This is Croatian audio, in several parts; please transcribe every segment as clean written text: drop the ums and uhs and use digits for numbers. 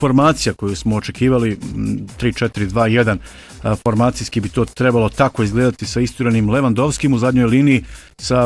formacija koju smo očekivali, 3-4-2-1, formacijski bi to trebalo tako izgledati sa isturanim Lewandowskim u zadnjoj liniji, sa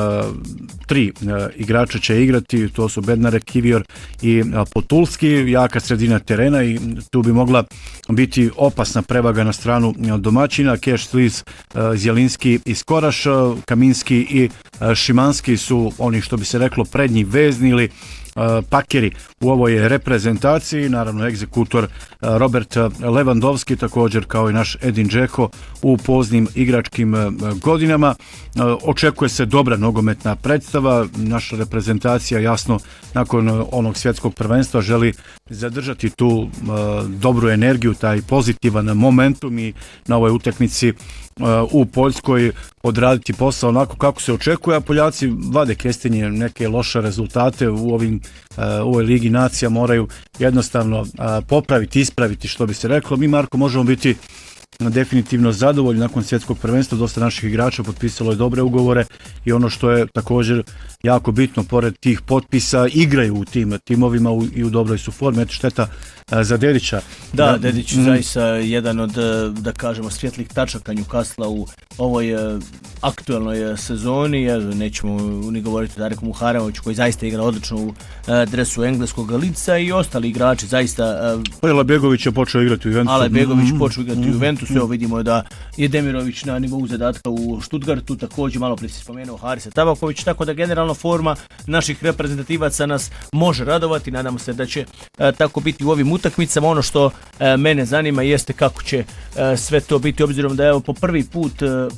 3 igrača će igrati, to su Bednarek, Kivior i Potulski, jaka sredina terena i tu bi mogla biti opasna prevaga na stranu domaćina. Keš, Sliz, Zjelinski i Skoraš, Kaminski i Šimanski su oni, što bi se reklo, prednji vezni ili pakeri u ovoj reprezentaciji. Naravno egzekutor Robert Lewandowski, također kao i naš Edin Dzeko u poznim igračkim godinama. Očekuje se dobra nogometna predstava. Naša reprezentacija jasno nakon onog svjetskog prvenstva želi zadržati tu dobru energiju, taj pozitivan momentum i na ovoj utakmici u Poljskoj odraditi posao onako kako se očekuje, a Poljaci vade kestenje neke loše rezultate u ovoj Ligi nacija, moraju jednostavno popraviti, ispraviti, što bi se reklo. Mi, Marko, možemo biti definitivno zadovoljni nakon svjetskog prvenstva, dosta naših igrača potpisalo je dobre ugovore i ono što je također jako bitno, pored tih potpisa, igraju u tim timovima i u dobroj su formi. Eto, šteta za Dedića. Da, Dedić je zaista jedan od, da kažemo, svjetlih tačaka Newcastle u ovoj aktualnoj sezoni. Nećemo ni govoriti o Dareku Muharemoviću koji zaista igra odlično u dresu engleskog lica i ostali igrači zaista. Alabjegović je počeo igrati u Juventusu. Alabjegović počeo igrati u Juventusu. Evo vidimo da je Demirović na nivou zadatka u Stuttgartu, također malo prije si spomenuo Harisa Tabaković, tako da generalno forma naših reprezentativaca nas može radovati. Nadamo se da će tako biti u ovim utakmicama. Ono što mene zanima jeste kako će sve to biti, obzirom da evo po prvi put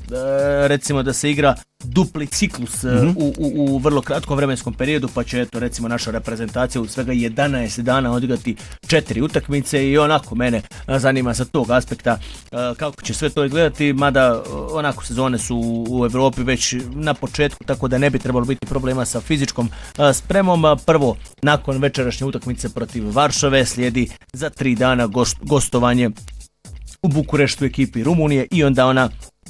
recimo da se igra dupli ciklus u vrlo kratkom vremenskom periodu, pa će eto recimo naša reprezentacija u svega 11 dana odigrati 4 utakmice i onako mene zanima sa tog aspekta kako će sve to izgledati, mada onako sezone su u Evropi već na početku, tako da ne bi trebalo biti problema sa fizičkom spremom. Prvo, nakon večerašnje utakmice protiv Varšave slijedi za 3 dana gostovanje u Bukureštu ekipi Rumunije i onda ona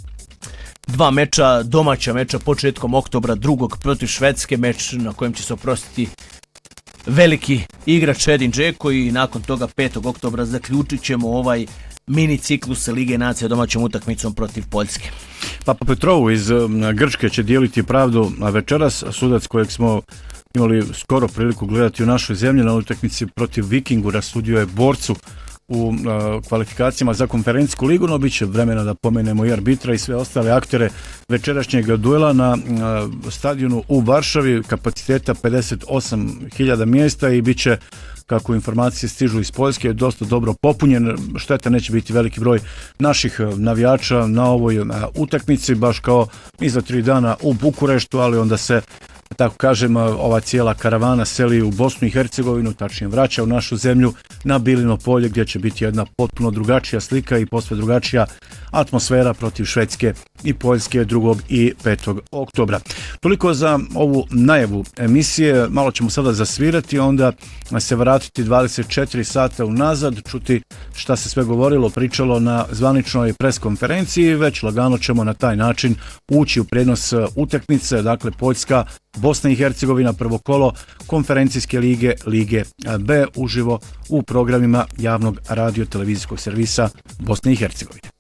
2 meča, domaća meča početkom oktobra, drugog protiv Švedske, meč na kojem će se oprostiti veliki igrač Edin Dzeko i nakon toga 5. oktobra zaključit ćemo ovaj mini ciklus Lige nacija domaćom utakmicom protiv Poljske. Papa Petrovu iz Grčke će dijeliti pravdu večeras, sudac kojeg smo imali skoro priliku gledati u našoj zemlji na utakmici protiv Vikingu, rasudio je borcu u kvalifikacijama za konferencijsku ligu, no bit će vremena da pomenemo i arbitra i sve ostale aktere večerašnjeg duela na stadionu u Varšavi, kapaciteta 58.000 mjesta i bit će, kako informacije stižu iz Poljske, dosta dobro popunjen. Šteta, neće biti veliki broj naših navijača na ovoj utakmici, baš kao i za 3 dana u Bukureštu, ali onda se, tako kažem, ova cijela karavana seli u Bosnu i Hercegovinu, tačnije vraća u našu zemlju na Bilino polje, gdje će biti jedna potpuno drugačija slika i posve drugačija atmosfera protiv Švedske i Poljske 2. i 5. oktobra. Toliko za ovu najavu emisije. Malo ćemo sada zasvirati, onda se vratiti 24 sata unazad, čuti šta se sve govorilo, pričalo na zvaničnoj preskonferenciji. Već lagano ćemo na taj način ući u prenos utakmice, dakle Poljska, Bosna i Hercegovina, prvo kolo konferencijske lige, Lige B, uživo u programima javnog radio televizijskog servisa Bosne i Hercegovine.